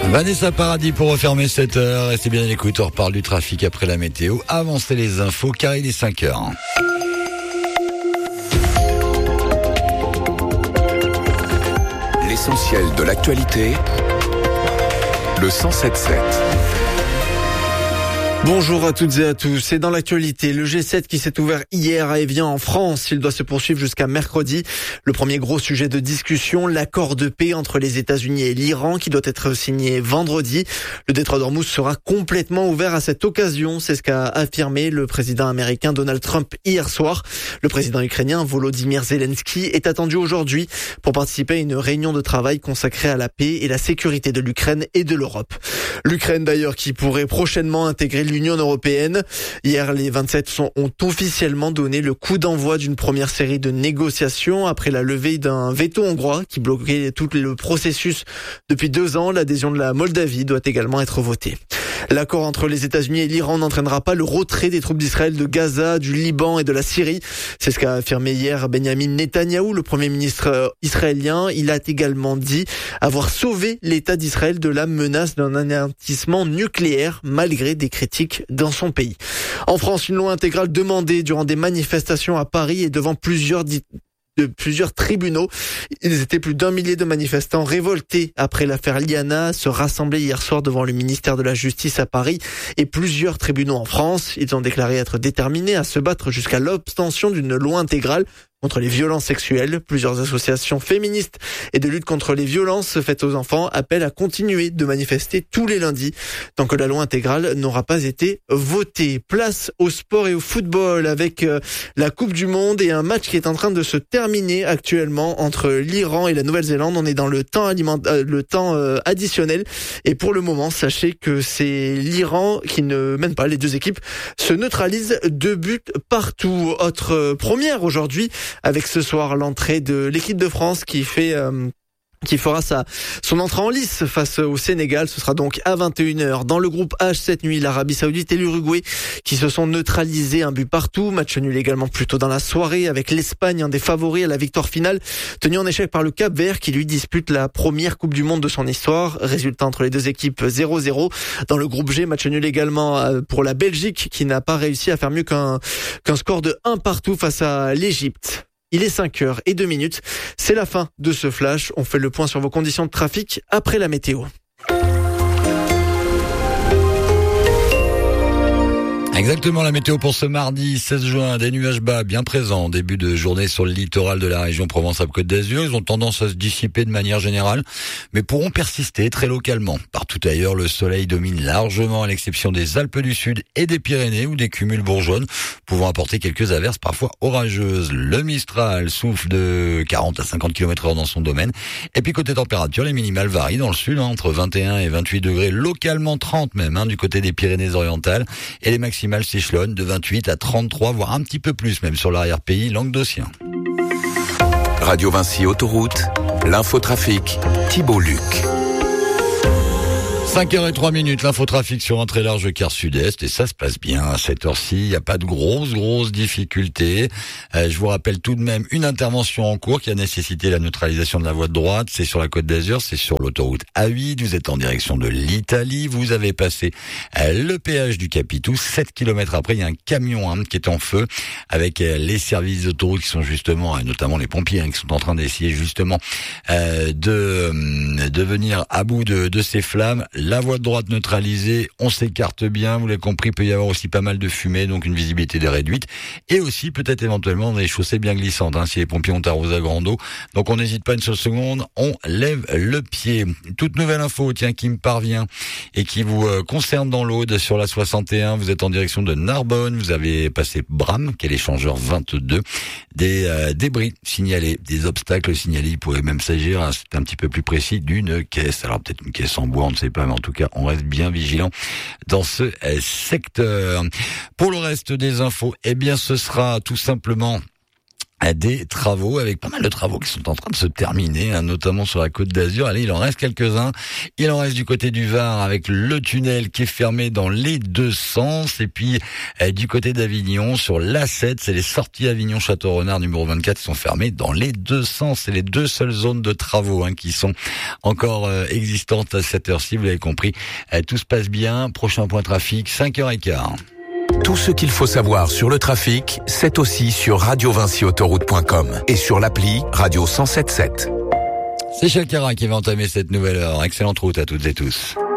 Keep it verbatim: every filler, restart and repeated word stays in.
Vanessa Paradis pour refermer cette heure. Restez bien à l'écoute, on reparle du trafic après la météo. Avancez les infos car il est cinq heures. L'essentiel de l'actualité, le cent sept sept. Bonjour à toutes et à tous. C'est dans l'actualité. Le G sept qui s'est ouvert hier à Évian en France. Il doit se poursuivre jusqu'à mercredi. Le premier gros sujet de discussion, l'accord de paix entre les États-Unis et l'Iran qui doit être signé vendredi. Le détroit d'Ormuz sera complètement ouvert à cette occasion. C'est ce qu'a affirmé le président américain Donald Trump hier soir. Le président ukrainien Volodymyr Zelensky est attendu aujourd'hui pour participer à une réunion de travail consacrée à la paix et la sécurité de l'Ukraine et de l'Europe. L'Ukraine d'ailleurs qui pourrait prochainement intégrer l'Union européenne. Hier, les vingt-sept sont, ont officiellement donné le coup d'envoi d'une première série de négociations après la levée d'un veto hongrois qui bloquait tout le processus depuis deux ans. L'adhésion de la Moldavie doit également être votée. L'accord entre les États-Unis et l'Iran n'entraînera pas le retrait des troupes d'Israël de Gaza, du Liban et de la Syrie. C'est ce qu'a affirmé hier Benjamin Netanyahou, le premier ministre israélien. Il a également dit avoir sauvé l'État d'Israël de la menace d'un anéantissement nucléaire malgré des critiques dans son pays. En France, une loi intégrale demandée durant des manifestations à Paris et devant plusieurs de plusieurs tribunaux. Ils étaient plus d'un millier de manifestants révoltés après l'affaire Liana se rassembler hier soir devant le ministère de la Justice à Paris et plusieurs tribunaux en France. Ils ont déclaré être déterminés à se battre jusqu'à l'obtention d'une loi intégrale contre les violences sexuelles. Plusieurs associations féministes et de lutte contre les violences faites aux enfants appellent à continuer de manifester tous les lundis tant que la loi intégrale n'aura pas été votée. Place au sport et au football avec la Coupe du Monde et un match qui est en train de se terminer actuellement entre l'Iran et la Nouvelle-Zélande. On est dans le temps aliment- euh, le temps euh, additionnel et pour le moment, sachez que c'est l'Iran qui ne mène pas. Les deux équipes se neutralisent deux buts partout. Autre première aujourd'hui, avec ce soir l'entrée de l'équipe de France qui fait euh, qui fera sa son entrée en lice face au Sénégal. Ce sera donc à vingt et une heures. Dans le groupe H cette nuit, l'Arabie Saoudite et l'Uruguay qui se sont neutralisés un but partout. Match nul également plus tôt dans la soirée avec l'Espagne, un des favoris à la victoire finale, tenu en échec par le Cap-Vert qui lui dispute la première Coupe du Monde de son histoire. Résultat entre les deux équipes zéro zéro. Dans le groupe G, match nul également pour la Belgique qui n'a pas réussi à faire mieux qu'un qu'un score de un partout face à l'Égypte. Il est cinq heures et deux minutes. C'est la fin de ce flash. On fait le point sur vos conditions de trafic après la météo. Exactement, la météo pour ce mardi seize juin, des nuages bas bien présents, début de journée sur le littoral de la région Provence-Alpes-Côte d'Azur. Ils ont tendance à se dissiper de manière générale, mais pourront persister très localement. Partout ailleurs, le soleil domine largement à l'exception des Alpes du Sud et des Pyrénées où des cumuls bourgeonnent, pouvant apporter quelques averses parfois orageuses. Le Mistral souffle de quarante à cinquante kilomètres heure dans son domaine. Et puis côté température, les minimales varient dans le sud, hein, entre vingt et un et vingt-huit degrés, localement trente même, hein, du côté des Pyrénées-Orientales, et les maximales s'échelonnent de vingt-huit à trente-trois, voire un petit peu plus même sur l'arrière-pays languedocien. Radio Vinci Autoroute, l'infotrafic, Thibault Luc. cinq heures trois minutes, l'infotrafic sur un très large quart sud-est et ça se passe bien à cette heure-ci. Il n'y a pas de grosses, grosses difficultés. Euh, je vous rappelle tout de même une intervention en cours qui a nécessité la neutralisation de la voie de droite. C'est sur la Côte d'Azur, c'est sur l'autoroute A huit. Vous êtes en direction de l'Italie. Vous avez passé euh, le péage du Capitou. sept kilomètres après, il y a un camion hein, qui est en feu avec euh, les services d'autoroute qui sont justement, euh, notamment les pompiers hein, qui sont en train d'essayer justement euh, de, euh, de venir à bout de, de ces flammes. La voie de droite neutralisée, on s'écarte bien, vous l'avez compris, il peut y avoir aussi pas mal de fumée, donc une visibilité réduite, et aussi peut-être éventuellement des chaussées bien glissantes, hein, si les pompiers ont arrosé à grande eau. Donc on n'hésite pas une seule seconde, on lève le pied. Toute nouvelle info, tiens, qui me parvient et qui vous euh, concerne dans l'Aude sur la soixante et un, vous êtes en direction de Narbonne, vous avez passé Bram, qui est l'échangeur vingt-deux, des euh, débris signalés, des obstacles signalés, il pourrait même s'agir, hein, c'est un petit peu plus précis, d'une caisse, alors peut-être une caisse en bois, on ne sait pas, mais en tout cas, on reste bien vigilant dans ce secteur. Pour le reste des infos, eh bien, ce sera tout simplement des travaux, avec pas mal de travaux qui sont en train de se terminer, hein, notamment sur la Côte d'Azur. Allez, il en reste quelques-uns. Il en reste du côté du Var avec le tunnel qui est fermé dans les deux sens. Et puis euh, du côté d'Avignon, sur l'A sept, c'est les sorties Avignon-Château-Renard numéro vingt-quatre qui sont fermées dans les deux sens. C'est les deux seules zones de travaux hein, qui sont encore euh, existantes à cette heure-ci. Vous l'avez compris, euh, tout se passe bien. Prochain point trafic, cinq heures quinze. Tout ce qu'il faut savoir sur le trafic, c'est aussi sur radio vinci autoroute point com et sur l'appli Radio cent sept point sept. C'est Chakara qui va entamer cette nouvelle heure. Excellente route à toutes et tous.